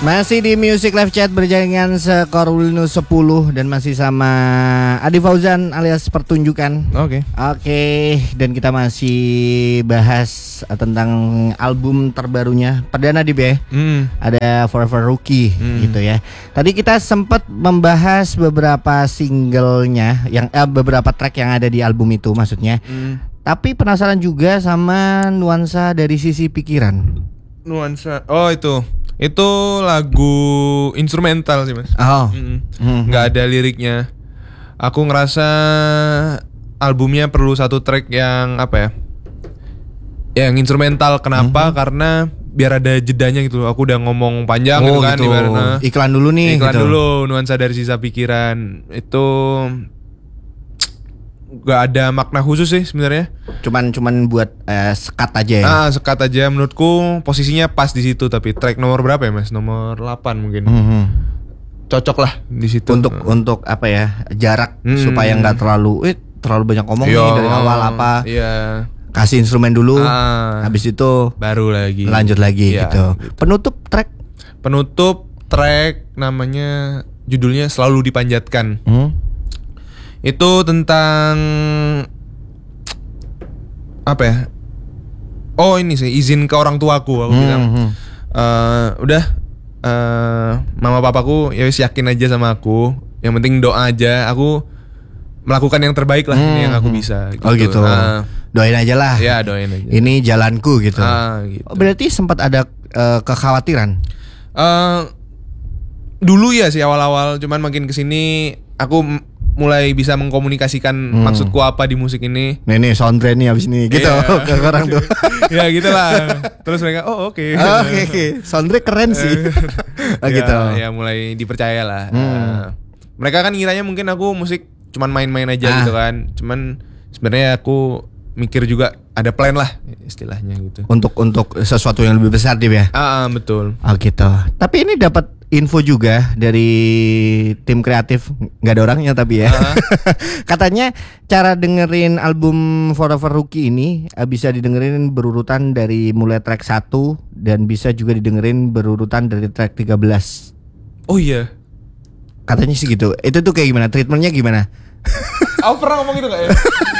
Masih di Music Live Chat berjaringan Skor Ulinu 10 dan masih sama Adi Fauzan alias Pertunjukan. Oke. Dan kita masih bahas tentang album terbarunya Perdana Dip ya. Ada Forever Rookie gitu ya. Tadi kita sempat membahas beberapa singlenya yang beberapa track yang ada di album itu maksudnya. Tapi penasaran juga sama nuansa dari sisi pikiran. Nuansa. Oh itu lagu instrumental sih mas. Nggak ada liriknya. Aku ngerasa albumnya perlu satu track yang apa ya, yang instrumental. Kenapa? Karena biar ada jedanya gitu. Aku udah ngomong panjang gitu kan gitu. Iklan dulu nih. Iklan gitu. dulu. Nuansa dari sisa pikiran itu gak ada makna khusus sih sebenarnya. Cuman buat sekat aja ya. Sekat aja menurutku posisinya pas di situ. Tapi track nomor berapa ya mas? Nomor 8 mungkin. Cocok lah di situ. Untuk apa ya? Jarak supaya nggak terlalu banyak ngomong nih dari awal apa. Iya. Kasih instrumen dulu. Habis itu baru lagi. Lanjut lagi gitu. Penutup track namanya, judulnya Selalu Dipanjatkan. Itu tentang apa ya? Oh ini sih, izin ke orang tuaku. Aku bilang mama papaku ya wis yakin aja sama aku. Yang penting doa aja. Aku melakukan yang terbaik lah, ini yang aku bisa gitu. Oh gitu. Doain aja lah. Ya doain aja. Ini jalanku gitu. Gitu. Berarti sempat ada kekhawatiran? Dulu ya sih awal-awal. Cuman makin kesini aku mulai bisa mengkomunikasikan maksudku apa di musik ini. Nih soundtrack nih abis ini gitu ke orang tuh. Ya gitulah. Terus mereka oke. Soundtrack keren sih. Gitu. Ya mulai dipercaya lah. Mereka kan ngiranya mungkin aku musik cuman main-main aja gitu kan. Cuman sebenarnya aku mikir juga ada plan lah istilahnya gitu. Untuk sesuatu yang lebih besar dia ya. Betul. Gitu. Tapi ini dapat info juga dari tim kreatif, nggak ada orangnya tapi ya. Katanya cara dengerin album Forever Rookie ini bisa didengerin berurutan dari mulai track 1 dan bisa juga didengerin berurutan dari track 13. Oh iya. Katanya sih gitu. Itu tuh kayak gimana? Treatmentnya gimana? Aku pernah ngomong gitu gak ya?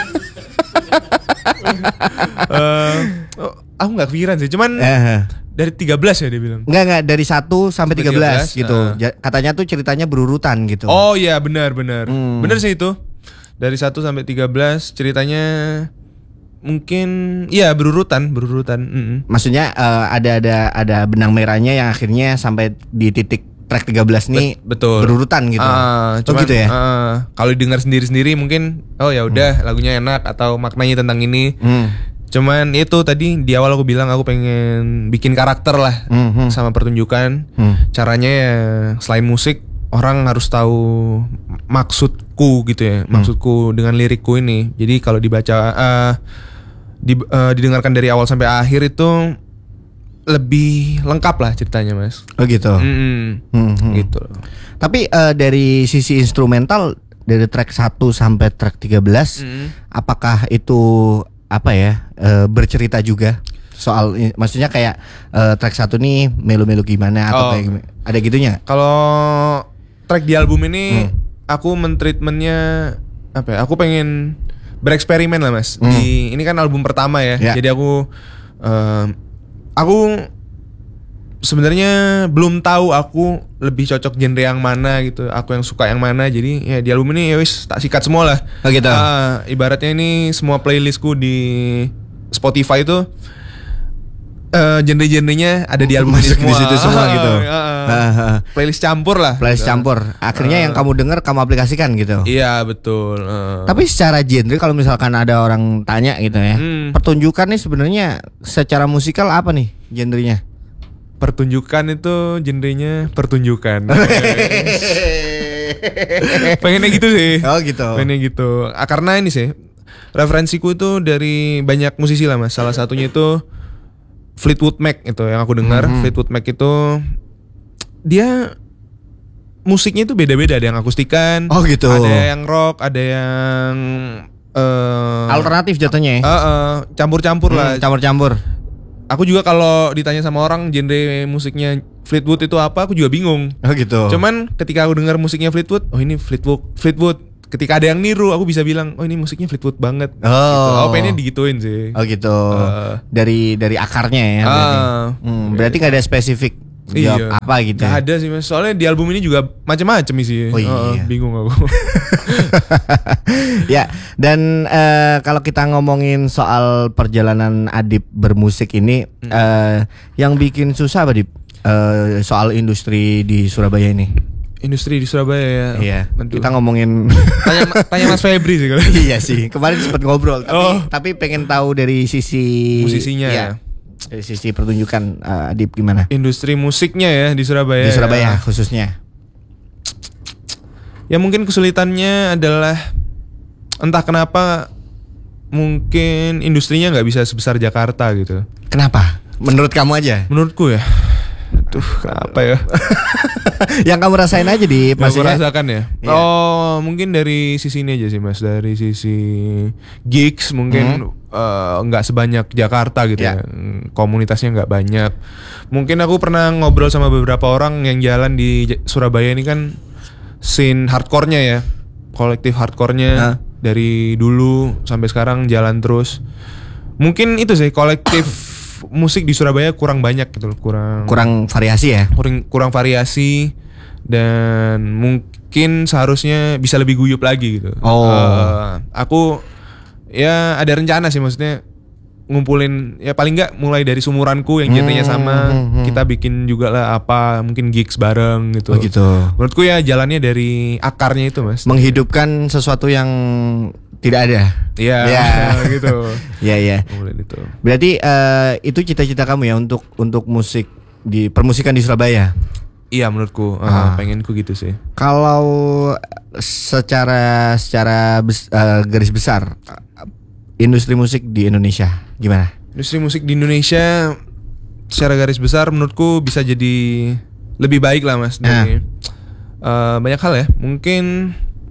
Aku gak kepikiran sih. Cuman dari 13 ya dia bilang. Enggak dari 1 sampai 13 gitu. Katanya tuh ceritanya berurutan gitu. Oh iya benar. Benar sih itu. Dari 1 sampai 13 ceritanya mungkin iya berurutan. Maksudnya ada benang merahnya yang akhirnya sampai di titik track 13 nih betul berurutan gitu. Cuman, gitu ya. Kalau didengar sendiri-sendiri mungkin ya udah lagunya enak atau maknanya tentang ini. Cuman itu tadi di awal aku bilang aku pengen bikin karakter lah sama pertunjukan. Caranya ya selain musik orang harus tahu maksudku gitu ya. Maksudku dengan lirikku ini. Jadi kalau dibaca didengarkan dari awal sampai akhir itu lebih lengkap lah ceritanya mas. Oh gitu. Gitu. Tapi dari sisi instrumental dari track 1 sampai track 13 apakah itu apa ya bercerita juga soal maksudnya kayak track 1 nih melo-melo gimana atau kayak ada gitunya? Kalau track di album ini aku mentreatmentnya apa ya? Aku pengen bereksperimen lah mas. Ini kan album pertama ya. Jadi aku sebenarnya belum tahu aku lebih cocok genre yang mana gitu. Aku yang suka yang mana. Jadi ya di album ini ya wis tak sikat semua lah. Gitu. Ibaratnya ini semua playlistku di Spotify itu genre-genrenya ada di album ini semua. Di situ semua gitu. Playlist campur lah. Playlist campur. Akhirnya yang kamu dengar kamu aplikasikan gitu. Iya betul. Tapi secara genre kalau misalkan ada orang tanya gitu ya, pertunjukan nih sebenarnya secara musikal apa nih genrenya? Pertunjukan itu genrenya pertunjukan. Pengennya gitu sih. Oh gitu. Pengennya gitu. Karena ini sih referensiku itu dari banyak musisi lah mas. Salah satunya itu Fleetwood Mac itu yang aku dengar. Fleetwood Mac itu dia musiknya itu beda-beda. Ada yang akustikan, gitu. Ada yang rock, ada yang alternatif jatuhnya ya. Campur-campur lah. Campur-campur. Aku juga kalau ditanya sama orang genre musiknya Fleetwood itu apa, aku juga bingung. Oh gitu. Cuman ketika aku dengar musiknya Fleetwood, oh ini Fleetwood. Ketika ada yang niru, aku bisa bilang, oh ini musiknya Fleetwood banget. Oh, gitu. Oh pengennya digituin sih. Oh gitu. Dari akarnya ya. Berarti nggak ada spesifik jawab apa gitu. Gak ada sih mas. Soalnya di album ini juga macam-macam sih. Oh iya. Bingung aku. Ya, dan kalau kita ngomongin soal perjalanan Adip bermusik ini, yang bikin susah apa Dip? Soal industri di Surabaya ini. Industri di Surabaya ya. Iya. Aduh. Kita ngomongin tanya Mas Febri sih kalau. Iya sih. Kemarin sempat ngobrol, tapi pengen tahu dari sisi musisinya. Ya, dari sisi pertunjukan Adip gimana? Industri musiknya ya di Surabaya. Di Surabaya khususnya. Ya mungkin kesulitannya adalah entah kenapa mungkin industrinya nggak bisa sebesar Jakarta gitu. Kenapa? Menurut kamu aja? Menurutku ya. Aduh, kenapa ya? Yang kamu rasain aja di Mas. Yang rasakan ya. Iya. Oh, mungkin dari sisi ini aja sih Mas, dari sisi gigs mungkin nggak sebanyak Jakarta gitu ya. Komunitasnya nggak banyak. Mungkin aku pernah ngobrol sama beberapa orang yang jalan di Surabaya ini kan scene hardcore-nya ya, kolektif hardcore-nya dari dulu sampai sekarang jalan terus. Mungkin itu sih kolektif musik di Surabaya kurang banyak gitu loh, kurang variasi ya. Kurang variasi dan mungkin seharusnya bisa lebih guyup lagi gitu. Aku ya ada rencana sih, maksudnya ngumpulin ya paling nggak mulai dari sumuranku yang genrenya sama, kita bikin juga lah apa mungkin gigs bareng gitu. Oh gitu. Menurutku ya jalannya dari akarnya itu Mas. Menghidupkan sesuatu yang tidak ada. Iya. Gitu. Iya. Itu. Berarti itu cita-cita kamu ya untuk musik di permusikan di Surabaya. Iya menurutku pengenku gitu sih. Kalau secara garis besar industri musik di Indonesia gimana? Industri musik di Indonesia secara garis besar menurutku bisa jadi lebih baik lah Mas dari banyak hal ya. Mungkin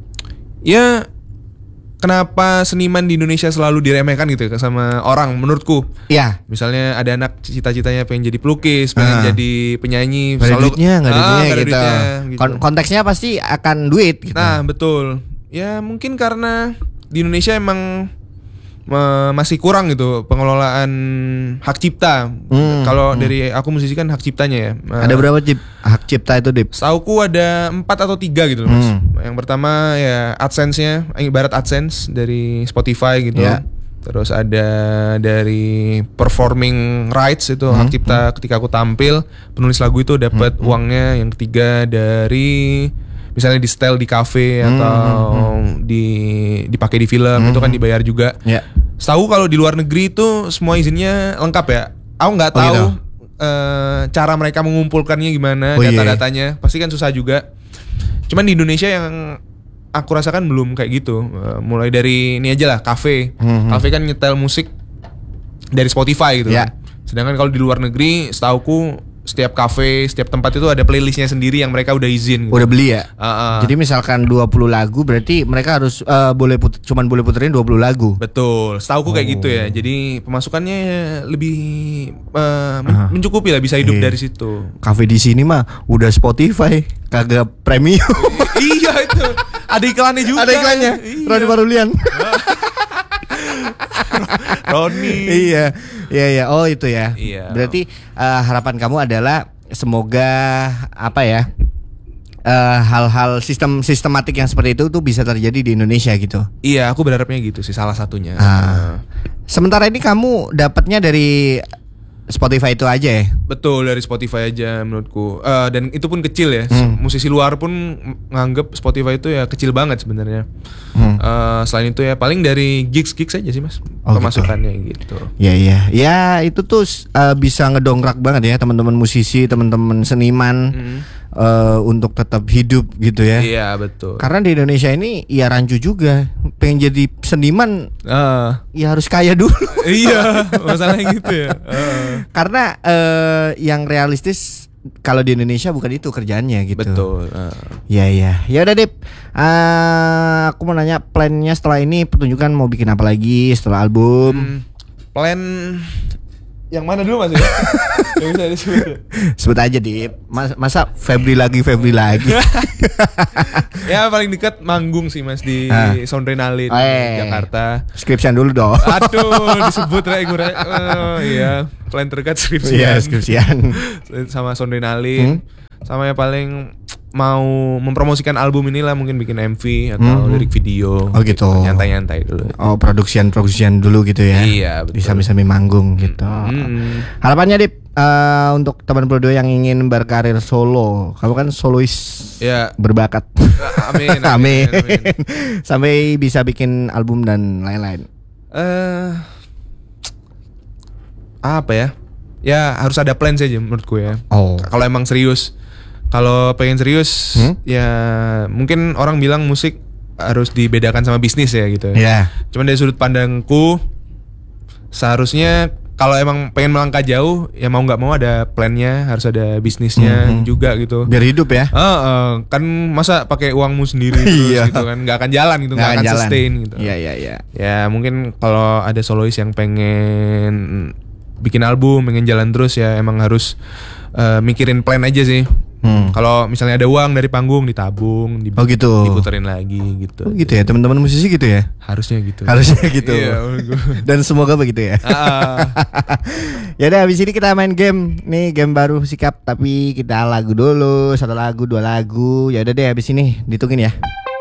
ya kenapa seniman di Indonesia selalu diremehkan gitu sama orang menurutku. Iya. Misalnya ada anak cita-citanya pengen jadi pelukis, pengen jadi penyanyi, nggak ada duitnya gitu. Gitu. Konteksnya pasti akan duit gitu. Nah, betul. Ya mungkin karena di Indonesia emang masih kurang gitu pengelolaan hak cipta. Kalau dari aku musisi kan hak ciptanya ya. Ada berapa hak cipta itu, Dip? Setauku ada 4 atau 3 gitu Mas. Yang pertama ya AdSense-nya, ibarat AdSense dari Spotify gitu. Terus ada dari performing rights itu hak cipta ketika aku tampil, penulis lagu itu dapat uangnya. Yang ketiga dari misalnya di setel di kafe atau dipakai di film itu kan dibayar juga. Setahu kalau di luar negeri itu semua izinnya lengkap ya. Aku nggak tahu cara mereka mengumpulkannya gimana, data-datanya pasti kan susah juga. Cuman di Indonesia yang aku rasakan belum kayak gitu. Mulai dari ini aja lah, kafe kan nyetel musik dari Spotify gitu kan. Sedangkan kalau di luar negeri setauku setiap kafe, setiap tempat itu ada playlistnya sendiri yang mereka udah izin gitu. Udah beli ya? Jadi misalkan 20 lagu berarti mereka harus cuman boleh puterin 20 lagu. Betul, setauku kayak gitu ya. Jadi pemasukannya lebih mencukupi lah, bisa hidup dari situ. Kafe di sini mah udah Spotify, kagak premium. Iya itu. Ada iklannya juga. Ada iklannya. Roni Parulian. Roni. Iya. Oh itu ya. Iya. Berarti harapan kamu adalah semoga apa ya? Hal-hal sistematik yang seperti itu tuh bisa terjadi di Indonesia gitu. Iya, aku berharapnya gitu sih, salah satunya. Sementara ini kamu dapatnya dari Spotify itu aja ya? Betul, dari Spotify aja menurutku. Dan itu pun kecil ya. Musisi luar pun nganggep Spotify itu ya kecil banget sebenarnya. Selain itu ya paling dari gigs aja sih Mas, pemasukannya gitu. Iya. Ya itu tuh bisa ngedongkrak banget ya teman-teman musisi, teman-teman seniman untuk tetap hidup gitu ya. Iya betul. Karena di Indonesia ini ya rancu juga. Pengen jadi seniman ya harus kaya dulu. Iya, masalahnya gitu ya. Karena yang realistis kalau di Indonesia bukan itu kerjaannya gitu. Betul. Ya udah Dip. Aku mau nanya plannya setelah ini pertunjukan mau bikin apa lagi setelah album? Plan Yang mana dulu Mas ya? Yang bisa disebut. Sebut aja Dip. Masa Febri lagi. Ya paling dekat manggung sih Mas di Soundrenalin Jakarta. Skripsian dulu dong. Aduh, disebut gue. Oh iya, plan terdekat skripsian. Iya, skripsian. Sama Soundrenalin. Sama ya paling mau mempromosikan album inilah, mungkin bikin MV atau lirik video. Oh gitu. Nyantai-nyantai dulu. Oh, produksian dulu gitu ya. Iya, betul. Bisa manggung gitu. Harapannya Dip untuk teman Pro 2 yang ingin berkarir solo. Kamu kan solois berbakat. Amin. Sampai bisa bikin album dan lain-lain. Apa ya? Ya harus ada plan saja menurutku ya. Oh. Kalau emang serius. Kalau pengen serius, ya mungkin orang bilang musik harus dibedakan sama bisnis ya gitu. Yeah. Cuman dari sudut pandangku, seharusnya kalau emang pengen melangkah jauh, ya mau nggak mau ada plannya, harus ada bisnisnya juga gitu. Biar hidup ya. Kan masa pakai uangmu sendiri terus gitu kan, nggak akan jalan gitu, nggak akan sustain gitu. Iya. Ya mungkin kalau ada solois yang pengen bikin album, pengen jalan terus ya emang harus mikirin plan aja sih. Kalau misalnya ada uang dari panggung ditabung, gitu. Diputerin lagi gitu. Oh gitu ya, teman-teman musisi gitu ya? Harusnya gitu. Iya, dan semoga begitu ya. Ya udah, habis ini kita main game. Nih game baru Sikap, tapi kita lagu dulu, 1 lagu, 2 lagu. Ya udah deh, habis ini ditungguin ya.